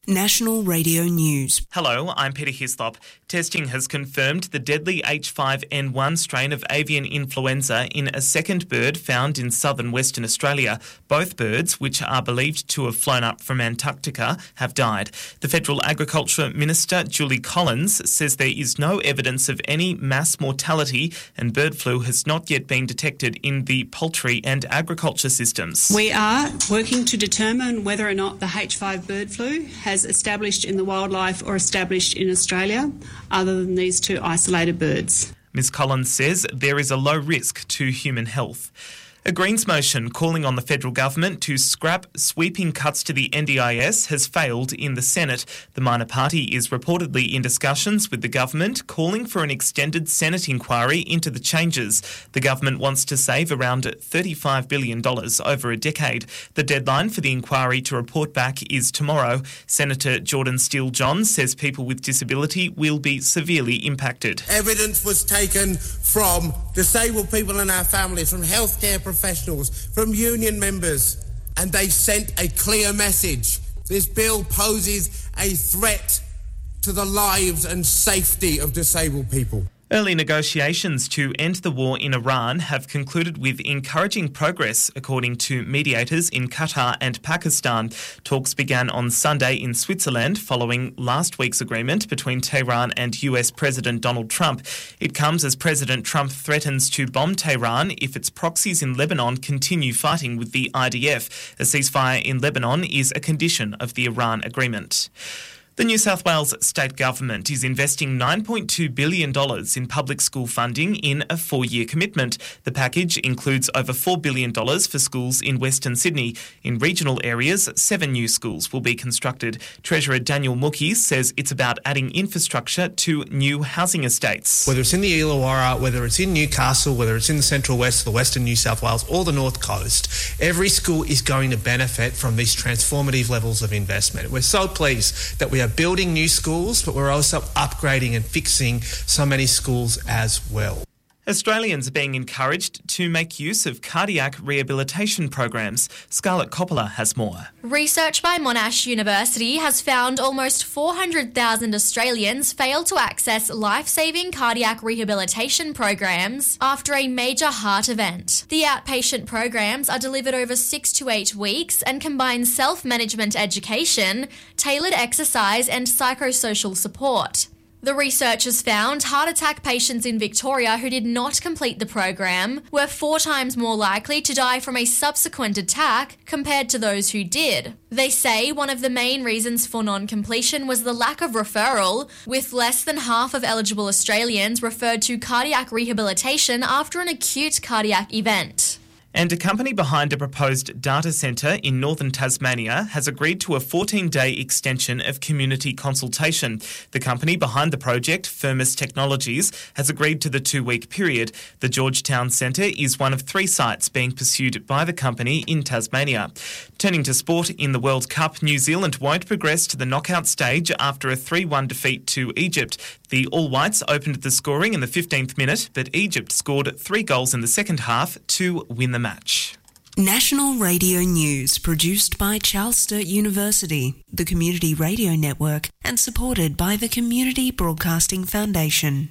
National Radio News. Hello, I'm Peter Hislop. Testing has confirmed the deadly H5N1 strain of avian influenza in a second bird found in southern Western Australia. Both birds, which are believed to have flown up from Antarctica, have died. The Federal Agriculture Minister, Julie Collins, says there is no evidence of any mass mortality and bird flu has not yet been detected in the poultry and agriculture systems. We are working to determine whether or not the H5 bird flu has established in the wildlife or established in Australia, other than these two isolated birds. Ms Collins says there is a low risk to human health. A Greens motion calling on the federal government to scrap sweeping cuts to the NDIS has failed in the Senate. The minor party is reportedly in discussions with the government, calling for an extended Senate inquiry into the changes. The government wants to save around $35 billion over a decade. The deadline for the inquiry to report back is tomorrow. Senator Jordan Steele-John says people with disability will be severely impacted. Evidence was taken from disabled people in our families, from healthcare professionals, from union members, and they sent a clear message. This bill poses a threat to the lives and safety of disabled people. Early negotiations to end the war in Iran have concluded with encouraging progress, according to mediators in Qatar and Pakistan. Talks began on Sunday in Switzerland following last week's agreement between Tehran and US President Donald Trump. It comes as President Trump threatens to bomb Tehran if its proxies in Lebanon continue fighting with the IDF. A ceasefire in Lebanon is a condition of the Iran agreement. The New South Wales state government is investing $9.2 billion in public school funding in a 4-year commitment. The package includes over $4 billion for schools in Western Sydney. In regional areas, 7 new schools will be constructed. Treasurer Daniel Mookie says it's about adding infrastructure to new housing estates. Whether it's in the Illawarra, whether it's in Newcastle, whether it's in the Central West, the Western New South Wales or the North Coast, every school is going to benefit from these transformative levels of investment. We're so pleased that we are building new schools, but we're also upgrading and fixing so many schools as well. Australians are being encouraged to make use of cardiac rehabilitation programs. Scarlett Coppola has more. Research by Monash University has found almost 400,000 Australians fail to access life-saving cardiac rehabilitation programs after a major heart event. The outpatient programs are delivered over 6 to 8 weeks and combine self-management education, tailored exercise and psychosocial support. The researchers found heart attack patients in Victoria who did not complete the program were 4 times more likely to die from a subsequent attack compared to those who did. They say one of the main reasons for non-completion was the lack of referral, with less than half of eligible Australians referred to cardiac rehabilitation after an acute cardiac event. And a company behind a proposed data centre in northern Tasmania has agreed to a 14-day extension of community consultation. The company behind the project, Firmus Technologies, has agreed to the 2-week period. The Georgetown Centre is one of 3 sites being pursued by the company in Tasmania. Turning to sport, in the World Cup, New Zealand won't progress to the knockout stage after a 3-1 defeat to Egypt. The All Whites opened the scoring in the 15th minute, but Egypt scored 3 goals in the second half to win the match. National Radio News, produced by Charles Sturt University, the Community Radio Network, and supported by the Community Broadcasting Foundation.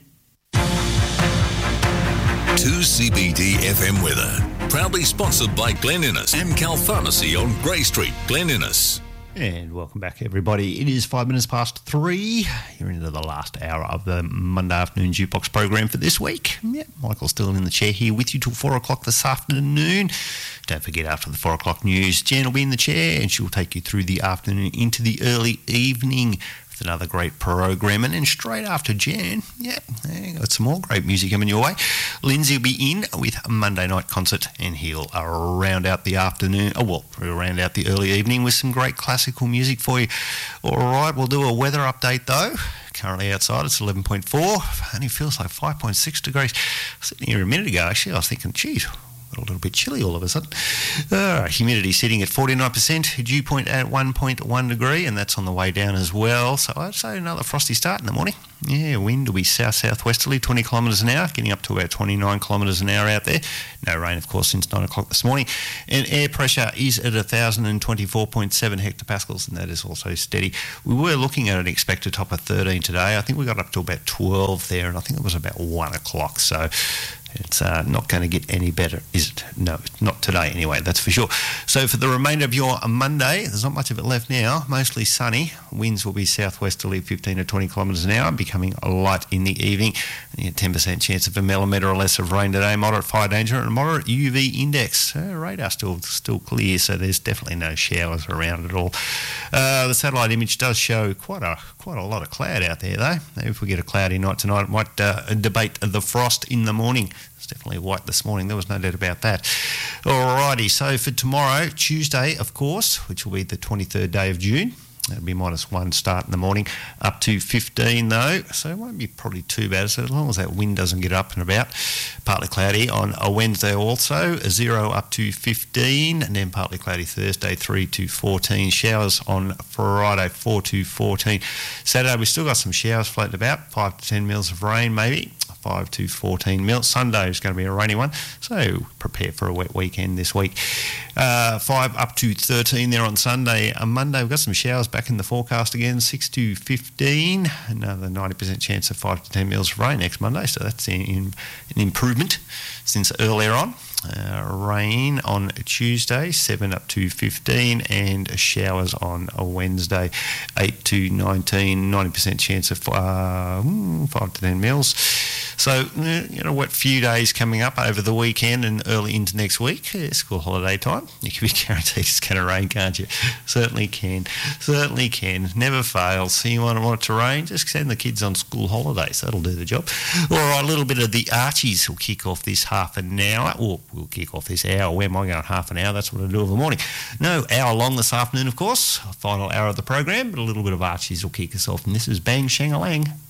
2CBD FM weather, proudly sponsored by Glen Innes, Amcal Pharmacy on Grey Street, Glen Innes. And welcome back, everybody. It is 5 minutes past 3. You're into the last hour of the Monday afternoon jukebox program for this week. Yeah, Michael's still in the chair here with you till 4 o'clock this afternoon. Don't forget, after the 4 o'clock news, Jen will be in the chair and she'll take you through the afternoon into the early evening. Another great program, and then straight after Jan, got some more great music coming your way. Lindsay will be in with a Monday night concert, and he'll round out the afternoon, round out the early evening with some great classical music for you. All right, we'll do a weather update though. Currently outside it's 11.4, only feels like 5.6 degrees. Sitting here a minute ago, actually, I was thinking, geez, got a little bit chilly all of a sudden. Humidity sitting at 49%, dew point at 1.1 degree, and that's on the way down as well. So I'd say another frosty start in the morning. Yeah, wind will be south-southwesterly, 20 kilometres an hour, getting up to about 29 kilometres an hour out there. No rain, of course, since 9 o'clock this morning. And air pressure is at 1,024.7 hectopascals, and that is also steady. We were looking at an expected top of 13 today. I think we got up to about 12 there, and I think it was about 1 o'clock. So it's not going to get any better, is it? No, not today anyway, that's for sure. So for the remainder of your Monday, there's not much of it left now, mostly sunny. Winds will be southwesterly 15 to 20 kilometres an hour, becoming light in the evening. And 10% chance of a millimetre or less of rain today, moderate fire danger and moderate UV index. Radar still clear, so there's definitely no showers around at all. The satellite image does show quite a lot of cloud out there, though. If we get a cloudy night tonight, it might debate the frost in the morning. It's definitely white this morning, there was no doubt about that. Alrighty, so for tomorrow, Tuesday, of course, which will be the 23rd day of June. That'll be -1 start in the morning, up to 15 though, so it won't be probably too bad. So as long as that wind doesn't get up and about, partly cloudy on a Wednesday also, 0 up to 15, and then partly cloudy Thursday, 3 to 14. Showers on Friday, 4 to 14. Saturday, we've still got some showers floating about, 5 to 10 mils of rain maybe. 5 to 14 mils. Sunday is going to be a rainy one, so prepare for a wet weekend this week. 5 up to 13 there on Sunday. On Monday, we've got some showers back in the forecast again, 6 to 15. Another 90% chance of 5 to 10 mils of rain next Monday, so that's an improvement since earlier on. Rain on Tuesday, 7 up to 15, and showers on a Wednesday, 8 to 19, 90% chance of 5 to 10 mils. So, a wet few days coming up over the weekend and early into next week. School holiday time. You can be guaranteed it's going to rain, can't you? Certainly can. Certainly can. Never fails. So you want it to rain? Just send the kids on school holidays. That'll do the job. All right, a little bit of the Archies will kick off this half an hour. Or we'll kick off this hour. Where am I going? Half an hour? That's what I do in the morning. No, hour long this afternoon, of course. Final hour of the program, but a little bit of Archies will kick us off. And this is Bang Shang-a-Lang.